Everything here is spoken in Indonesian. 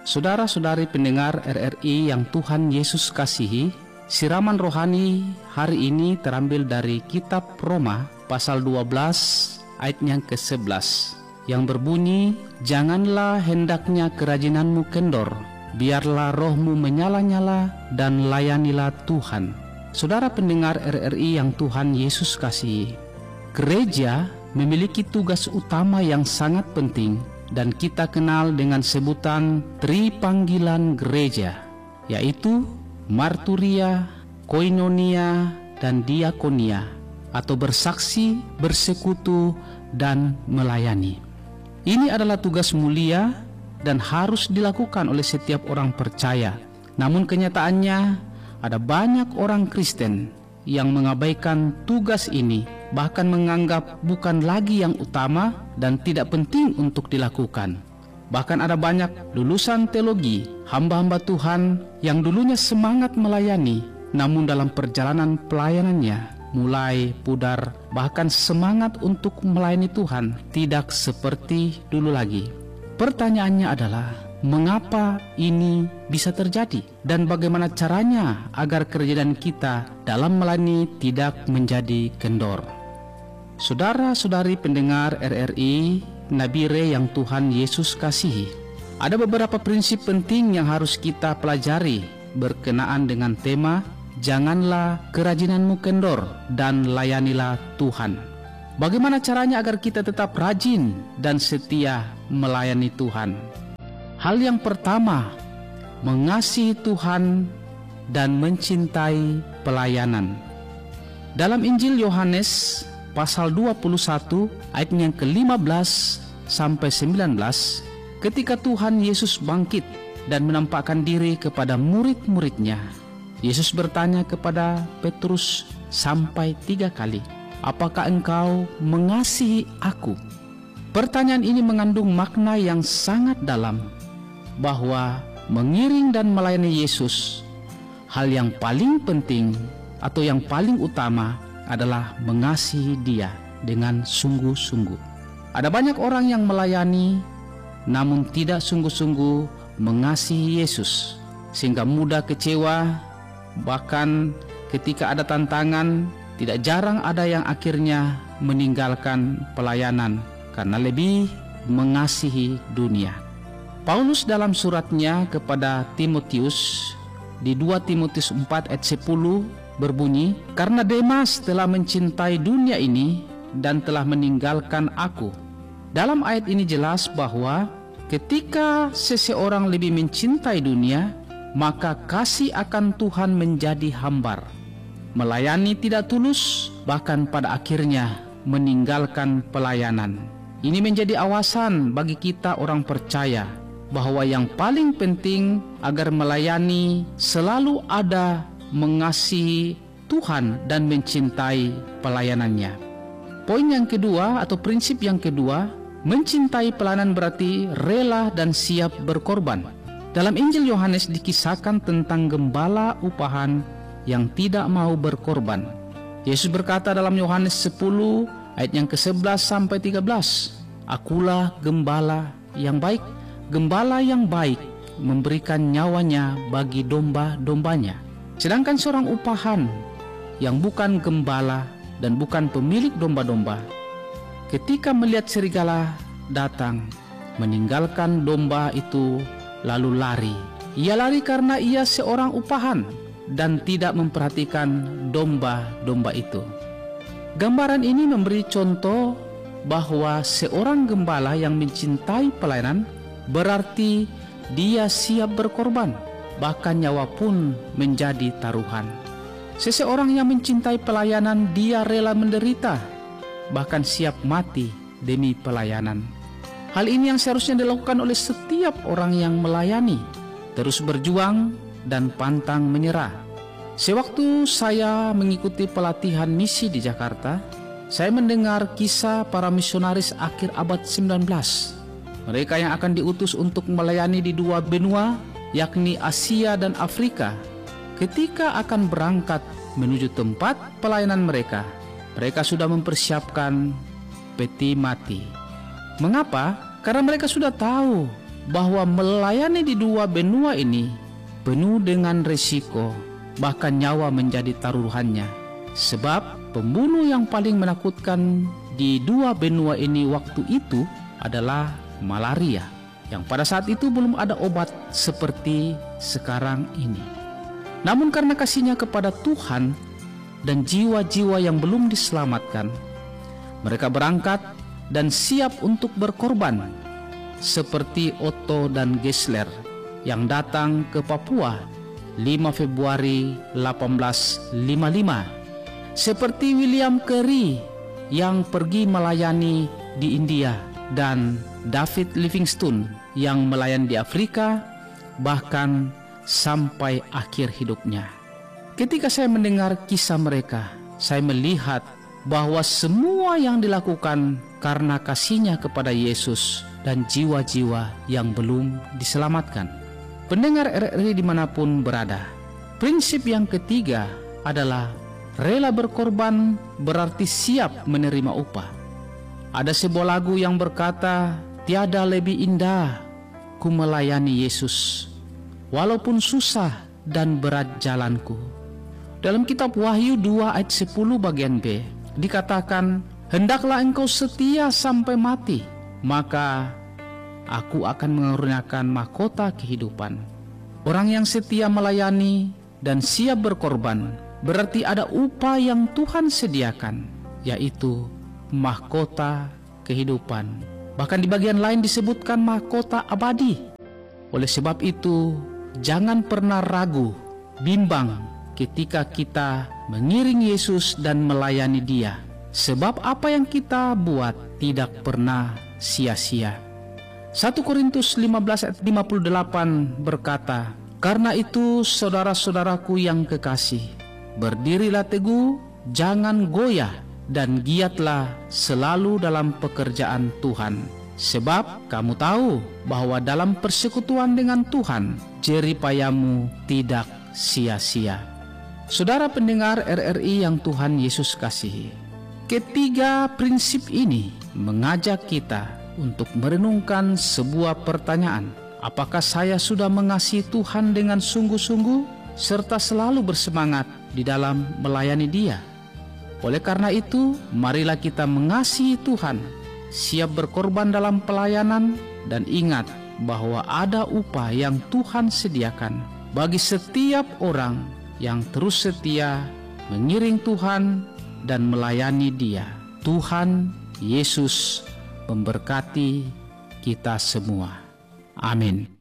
Saudara-saudari pendengar RRI yang Tuhan Yesus kasihi, siraman rohani hari ini terambil dari kitab Roma pasal 12 ayat yang ke-11 yang berbunyi, "Janganlah hendaknya kerajinanmu kendor, biarlah rohmu menyala-nyala dan layanilah Tuhan." Saudara pendengar RRI yang Tuhan Yesus kasihi, gereja memiliki tugas utama yang sangat penting dan kita kenal dengan sebutan tripanggilan gereja, yaitu marturia, koinonia, dan diakonia, atau bersaksi, bersekutu, dan melayani. Ini adalah tugas mulia dan harus dilakukan oleh setiap orang percaya. Namun kenyataannya ada banyak orang Kristen yang mengabaikan tugas ini, bahkan menganggap bukan lagi yang utama dan tidak penting untuk dilakukan. Bahkan ada banyak lulusan teologi, hamba-hamba Tuhan yang dulunya semangat melayani, namun dalam perjalanan pelayanannya mulai pudar, bahkan semangat untuk melayani Tuhan tidak seperti dulu lagi. Pertanyaannya adalah, mengapa ini bisa terjadi? Dan bagaimana caranya agar kerajaan kita dalam melayani tidak menjadi kendor? Saudara-saudari pendengar RRI Nabire yang Tuhan Yesus kasihi, ada beberapa prinsip penting yang harus kita pelajari berkenaan dengan tema "Janganlah kerajinanmu kendor dan layanilah Tuhan." Bagaimana caranya agar kita tetap rajin dan setia melayani Tuhan? Hal yang pertama, mengasihi Tuhan dan mencintai pelayanan. Dalam Injil Yohanes pasal 21 ayat yang ke-15 sampai 19, ketika Tuhan Yesus bangkit dan menampakkan diri kepada murid-muridnya, Yesus bertanya kepada Petrus sampai 3 kali, "Apakah engkau mengasihi aku?" Pertanyaan ini mengandung makna yang sangat dalam, bahwa mengiring dan melayani Yesus, hal yang paling penting atau yang paling utama adalah mengasihi Dia dengan sungguh-sungguh. Ada banyak orang yang melayani namun tidak sungguh-sungguh mengasihi Yesus, sehingga mudah kecewa. Bahkan ketika ada tantangan, tidak jarang ada yang akhirnya meninggalkan pelayanan karena lebih mengasihi dunia. Paulus dalam suratnya kepada Timotius di 2 Timotius 4 ayat 10 berbunyi, "Karena Demas telah mencintai dunia ini dan telah meninggalkan aku." Dalam ayat ini jelas bahwa ketika seseorang lebih mencintai dunia, maka kasih akan Tuhan menjadi hambar. Melayani tidak tulus, bahkan pada akhirnya meninggalkan pelayanan. Ini menjadi awasan bagi kita orang percaya bahwa yang paling penting agar melayani selalu ada mengasihi Tuhan dan mencintai pelayanannya. Poin yang kedua atau prinsip yang kedua, mencintai pelayanan berarti rela dan siap berkorban. Dalam Injil Yohanes dikisahkan tentang gembala upahan yang tidak mau berkorban. Yesus berkata dalam Yohanes 10 ayat yang ke-11 sampai 13, "Akulah gembala yang baik. Gembala yang baik memberikan nyawanya bagi domba-dombanya." Sedangkan seorang upahan yang bukan gembala dan bukan pemilik domba-domba, ketika melihat serigala datang, meninggalkan domba itu lalu lari. Ia lari karena ia seorang upahan dan tidak memperhatikan domba-domba itu. Gambaran ini memberi contoh bahwa seorang gembala yang mencintai pelayanan berarti dia siap berkorban, bahkan nyawa pun menjadi taruhan. Seseorang yang mencintai pelayanan, dia rela menderita, bahkan siap mati demi pelayanan. Hal ini yang seharusnya dilakukan oleh setiap orang yang melayani, terus berjuang dan pantang menyerah. Sewaktu saya mengikuti pelatihan misi di Jakarta, saya mendengar kisah para misionaris akhir abad 19. Mereka yang akan diutus untuk melayani di 2 benua, yakni Asia dan Afrika. Ketika akan berangkat menuju tempat pelayanan mereka, mereka sudah mempersiapkan peti mati. Mengapa? Karena mereka sudah tahu bahwa melayani di dua benua ini penuh dengan risiko, bahkan nyawa menjadi taruhannya. Sebab pembunuh yang paling menakutkan di dua benua ini waktu itu adalah malaria, yang pada saat itu belum ada obat seperti sekarang ini. Namun karena kasihnya kepada Tuhan dan jiwa-jiwa yang belum diselamatkan, mereka berangkat dan siap untuk berkorban, seperti Otto dan Gessler yang datang ke Papua 5 Februari 1855, seperti William Carey yang pergi melayani di India, dan David Livingstone yang melayani di Afrika, bahkan sampai akhir hidupnya. Ketika saya mendengar kisah mereka, saya melihat bahwa semua yang dilakukan karena kasihnya kepada Yesus dan jiwa-jiwa yang belum diselamatkan. Pendengar RRI dimanapun berada, prinsip yang ketiga adalah rela berkorban berarti siap menerima upah. Ada sebuah lagu yang berkata, tiada lebih indah ku melayani Yesus, walaupun susah dan berat jalanku. Dalam kitab Wahyu 2 ayat 10 bagian B dikatakan, hendaklah engkau setia sampai mati, maka aku akan mengaruniakan mahkota kehidupan. Orang yang setia melayani dan siap berkorban berarti ada upah yang Tuhan sediakan, yaitu mahkota kehidupan. Bahkan di bagian lain disebutkan mahkota abadi. Oleh sebab itu, jangan pernah ragu, bimbang ketika kita mengiring Yesus dan melayani Dia, sebab apa yang kita buat tidak pernah sia-sia. 1 Korintus 15 ayat 58 berkata, karena itu saudara-saudaraku yang kekasih, berdirilah teguh, jangan goyah, dan giatlah selalu dalam pekerjaan Tuhan. Sebab kamu tahu bahwa dalam persekutuan dengan Tuhan, jerih payahmu tidak sia-sia. Saudara pendengar RRI yang Tuhan Yesus kasihi, ketiga prinsip ini mengajak kita untuk merenungkan sebuah pertanyaan. Apakah saya sudah mengasihi Tuhan dengan sungguh-sungguh serta selalu bersemangat di dalam melayani Dia? Oleh karena itu, marilah kita mengasihi Tuhan, siap berkorban dalam pelayanan, dan ingat bahwa ada upah yang Tuhan sediakan bagi setiap orang yang terus setia mengiring Tuhan dan melayani Dia. Tuhan Yesus memberkati kita semua. Amin.